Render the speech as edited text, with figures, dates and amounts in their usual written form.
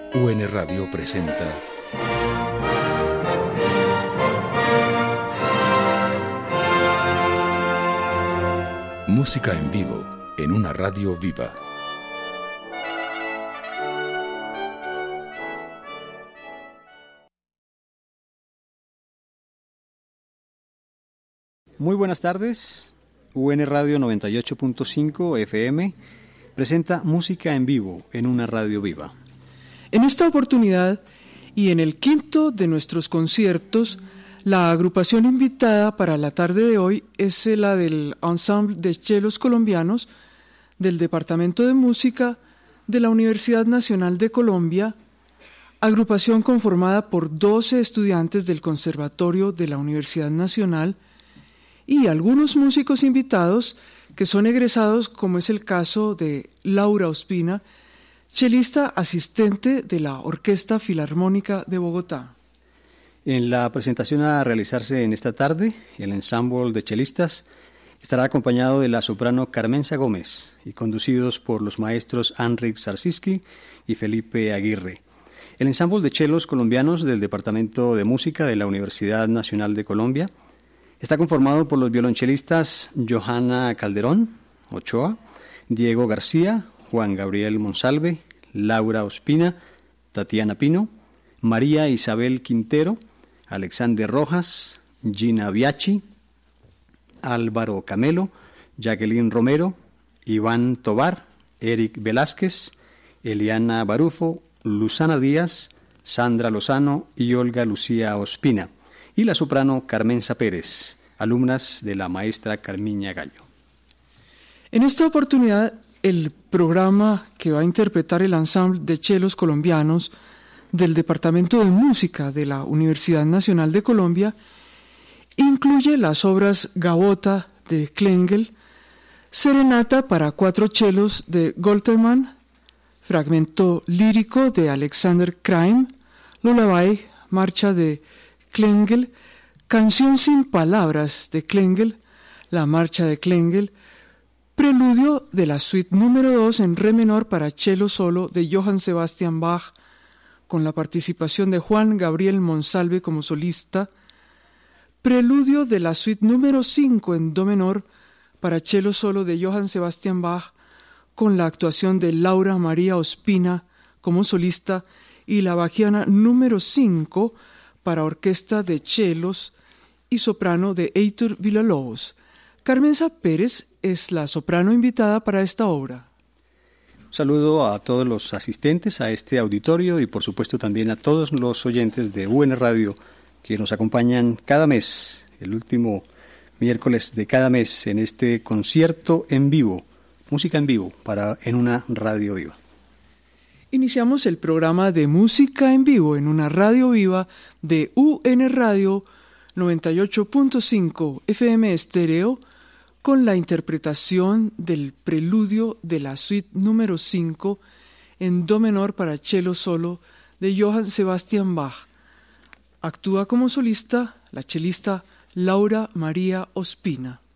UN Radio presenta Música en vivo en una radio viva. Muy buenas tardes. UN Radio 98.5 FM presenta Música en vivo en una radio viva. En esta oportunidad y en el quinto de nuestros conciertos, la agrupación invitada para la tarde de hoy es la del Ensemble de Chelos Colombianos del Departamento de Música de la Universidad Nacional de Colombia, agrupación conformada por 12 estudiantes del Conservatorio de la Universidad Nacional y algunos músicos invitados que son egresados, como es el caso de Laura Ospina, chelista asistente de la Orquesta Filarmónica de Bogotá. En la presentación a realizarse en esta tarde, el ensamble de chelistas estará acompañado de la soprano Carmenza Gómez y conducidos por los maestros Henryk Sarsiski y Felipe Aguirre. El ensamble de chelos colombianos del Departamento de Música de la Universidad Nacional de Colombia está conformado por los violonchelistas Johanna Calderón, Ochoa, Diego García, Juan Gabriel Monsalve, Laura Ospina, Tatiana Pino, María Isabel Quintero, Alexander Rojas, Gina Biachi, Álvaro Camelo, Jacqueline Romero, Iván Tobar, Eric Velázquez, Eliana Barufo, Luzana Díaz, Sandra Lozano y Olga Lucía Ospina, y la soprano Carmenza Pérez, alumnas de la maestra Carmiña Gallo. En esta oportunidad, el programa que va a interpretar el ensamble de chelos colombianos del Departamento de Música de la Universidad Nacional de Colombia incluye las obras Gavota de Klengel, Serenata para 4 chelos de Goltermann, Fragmento lírico de Alexander Kraim, Lullaby, Marcha de Klengel, Canción sin palabras de Klengel, La Marcha de Klengel, Preludio de la suite número 2 en re menor para cello solo de Johann Sebastian Bach, con la participación de Juan Gabriel Monsalve como solista, Preludio de la suite número 5 en do menor para cello solo de Johann Sebastian Bach, con la actuación de Laura María Ospina como solista, y la Bachiana número 5 para orquesta de chelos y soprano de Heitor Villa-Lobos. Carmenza Pérez es la soprano invitada para esta obra. Un saludo a todos los asistentes a este auditorio y por supuesto también a todos los oyentes de UN Radio que nos acompañan cada mes, el último miércoles de cada mes, en este concierto en vivo, música en vivo en una radio viva. Iniciamos el programa de música en vivo en una radio viva de UN Radio 98.5 FM estéreo, con la interpretación del preludio de la suite número 5 en do menor para cello solo de Johann Sebastian Bach. Actúa como solista la chelista Laura María Ospina.